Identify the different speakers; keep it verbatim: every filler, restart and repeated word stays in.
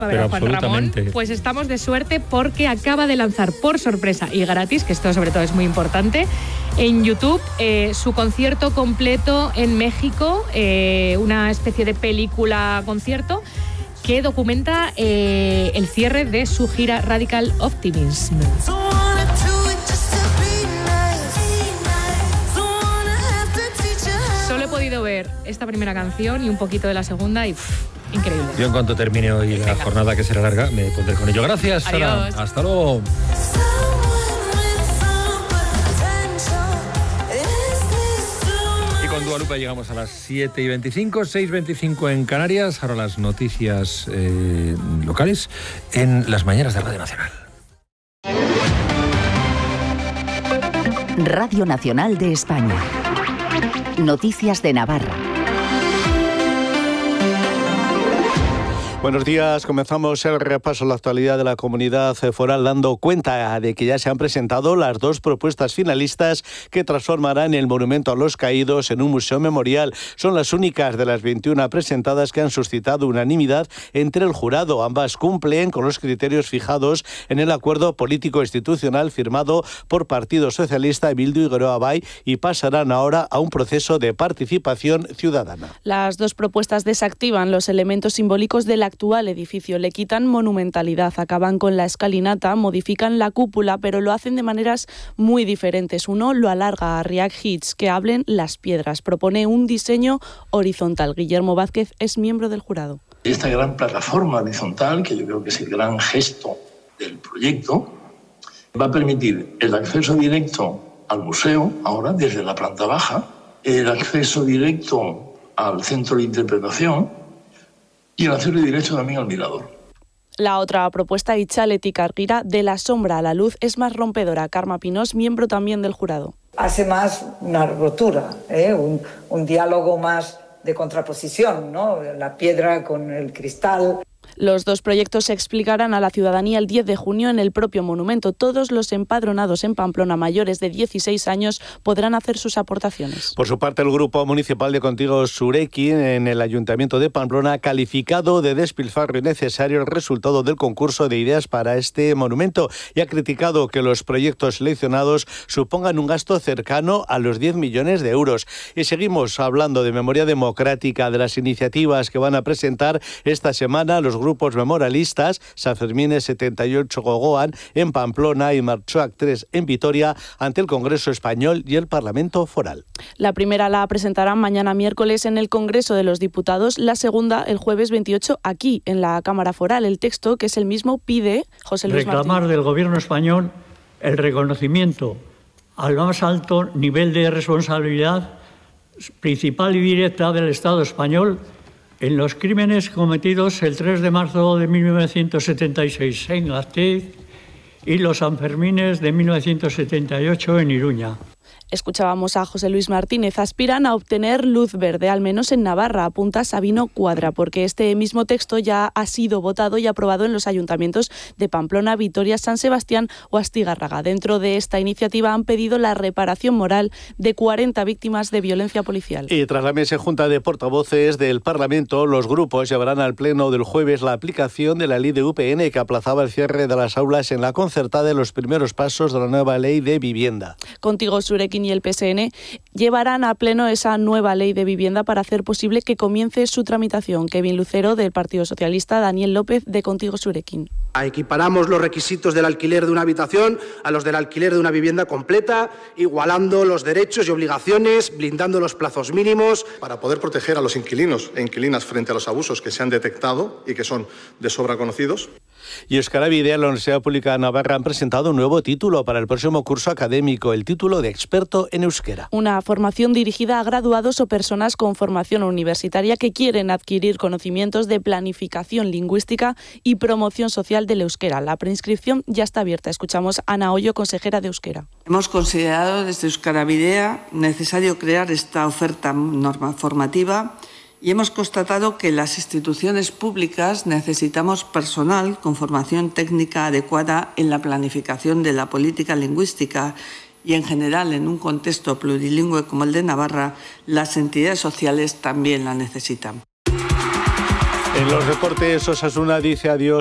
Speaker 1: A ver, Juan Ramón, pues estamos de suerte porque acaba de lanzar por sorpresa y gratis, que esto sobre todo es muy importante, en YouTube eh, su concierto completo en México, eh, una especie de película-concierto que documenta eh, el cierre de su gira Radical Optimism. Solo he podido ver esta primera canción y un poquito de la segunda y... Uff, increíble.
Speaker 2: Yo en cuanto termine hoy la Venga. jornada, que será larga, me pondré con ello. Gracias, Sara.
Speaker 1: Adiós.
Speaker 2: Hasta luego. Y con Dua Lipa llegamos a las siete y veinticinco, seis y veinticinco en Canarias. Ahora las noticias eh, locales en las mañanas de Radio Nacional.
Speaker 3: Radio Nacional de España. Noticias de Navarra.
Speaker 4: Buenos días, comenzamos el repaso a la actualidad de la comunidad foral dando cuenta de que ya se han presentado las dos propuestas finalistas que transformarán el monumento a los caídos en un museo memorial. Son las únicas de las veintiuna presentadas que han suscitado unanimidad entre el jurado. Ambas cumplen con los criterios fijados en el acuerdo político institucional firmado por Partido Socialista, Bildu y Geroa Bai y pasarán ahora a un proceso de participación ciudadana.
Speaker 5: Las dos propuestas desactivan los elementos simbólicos de la actual edificio, le quitan monumentalidad, acaban con la escalinata, modifican la cúpula, pero lo hacen de maneras muy diferentes. Uno lo alarga a Riak Hitch, que hablen las piedras, propone un diseño horizontal. Guillermo Vázquez es miembro del jurado.
Speaker 6: Esta gran plataforma horizontal, que yo creo que es el gran gesto del proyecto, va a permitir el acceso directo al museo, ahora desde la planta baja, el acceso directo al centro de interpretación, y el acceso directo también al mirador.
Speaker 5: La otra propuesta, Itxaleti Carguira, de la sombra a la luz, es más rompedora. Karma Pinós, miembro también del jurado.
Speaker 7: Hace más una rotura, ¿eh? un, un diálogo más de contraposición, ¿no? La piedra con el cristal.
Speaker 5: Los dos proyectos se explicarán a la ciudadanía el diez de junio en el propio monumento. Todos los empadronados en Pamplona mayores de dieciséis años podrán hacer sus aportaciones.
Speaker 4: Por su parte, el Grupo Municipal de Contigo Zurekin en el Ayuntamiento de Pamplona ha calificado de despilfarro innecesario el resultado del concurso de ideas para este monumento y ha criticado que los proyectos seleccionados supongan un gasto cercano a los diez millones de euros. Y seguimos hablando de memoria democrática, de las iniciativas que van a presentar esta semana los grupos memorialistas, San Fermines setenta y ocho Gogoan en Pamplona y Martxoak tres en Vitoria ante el Congreso Español y el Parlamento Foral.
Speaker 5: La primera la presentarán mañana miércoles en el Congreso de los Diputados, la segunda el jueves veintiocho aquí en la Cámara Foral. El texto, que es el mismo, pide José Luis
Speaker 8: reclamar
Speaker 5: Martín.
Speaker 8: del Gobierno español el reconocimiento al más alto nivel de responsabilidad principal y directa del Estado español en los crímenes cometidos el tres de marzo de mil novecientos setenta y seis en Gasteiz y los Sanfermines de mil novecientos setenta y ocho en Iruña.
Speaker 5: Escuchábamos a José Luis Martínez. Aspiran a obtener luz verde, al menos en Navarra, apunta Sabino Cuadra, porque este mismo texto ya ha sido votado y aprobado en los ayuntamientos de Pamplona, Vitoria, San Sebastián o Astigarraga. Dentro de esta iniciativa han pedido la reparación moral de cuarenta víctimas de violencia policial.
Speaker 4: Y tras la mesa junta de portavoces del Parlamento, los grupos llevarán al Pleno del jueves la aplicación de la ley de U P N que aplazaba el cierre de las aulas en la concertada en los primeros pasos de la nueva ley de vivienda.
Speaker 5: Contigo Zurekin y el P S N llevarán a pleno esa nueva ley de vivienda para hacer posible que comience su tramitación. Kevin Lucero, del Partido Socialista, Daniel López, de Contigo Zurekin.
Speaker 9: Equiparamos los requisitos del alquiler de una habitación a los del alquiler de una vivienda completa, igualando los derechos y obligaciones, blindando los plazos mínimos.
Speaker 10: Para poder proteger a los inquilinos e inquilinas frente a los abusos que se han detectado y que son de sobra conocidos.
Speaker 4: Y Euskarabi y la Universidad Pública de Navarra han presentado un nuevo título para el próximo curso académico, el título de experto en euskera.
Speaker 5: Una formación dirigida a graduados o personas con formación universitaria que quieren adquirir conocimientos de planificación lingüística y promoción social del euskera. La preinscripción ya está abierta. Escuchamos a Ana Hoyo, consejera de euskera.
Speaker 11: Hemos considerado desde Euskarabidea necesario crear esta oferta norma formativa y hemos constatado que las instituciones públicas necesitamos personal con formación técnica adecuada en la planificación de la política lingüística y, en general, en un contexto plurilingüe como el de Navarra, las entidades sociales también la necesitan.
Speaker 4: En los deportes, Osasuna dice adiós